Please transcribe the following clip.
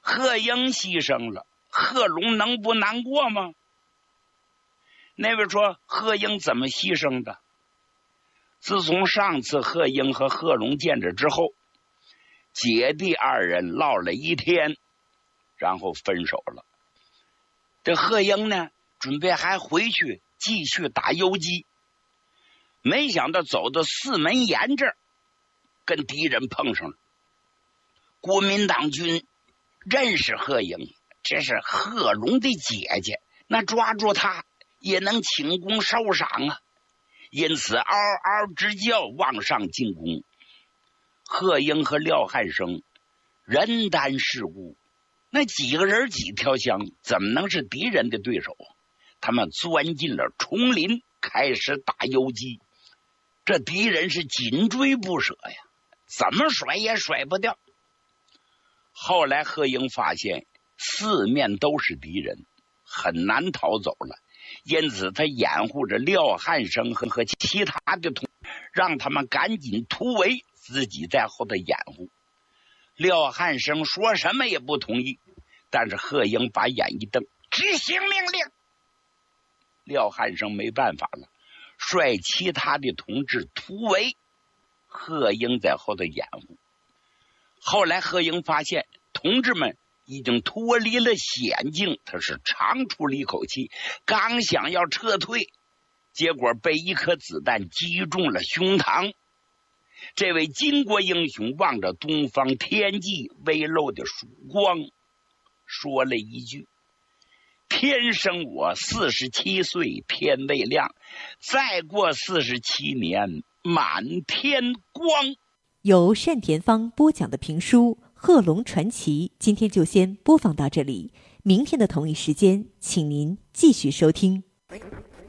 贺英牺牲了，贺龙能不难过吗？那位说贺英怎么牺牲的？自从上次贺英和贺龙见着之后，姐弟二人唠了一天，然后分手了。这贺英呢，准备还回去继续打游击，没想到走到四门岩这儿，跟敌人碰上了。国民党军认识贺英，这是贺龙的姐姐，那抓住他也能请功受赏啊，因此嗷嗷直叫，往上进攻。贺英和廖汉生人单势孤，那几个人几条枪，怎么能是敌人的对手？他们钻进了丛林，开始打游击。这敌人是紧追不舍呀，怎么甩也甩不掉。后来贺英发现四面都是敌人，很难逃走了，因此他掩护着廖汉生和其他的同让他们赶紧突围，自己在后头掩护。廖汉生说什么也不同意，但是贺英把眼一瞪，执行命令。廖汉生没办法了，率其他的同志突围，贺英在后头掩护。后来贺英发现同志们已经脱离了险境，他是长出了一口气，刚想要撤退，结果被一颗子弹击中了胸膛。这位巾帼英雄望着东方天际微露的曙光，说了一句：天生我47岁天未亮，再过47年满天光。 由单田芳播讲的评书《贺龙传奇》今天就先播放到这里，明天的同一时间请您继续收听。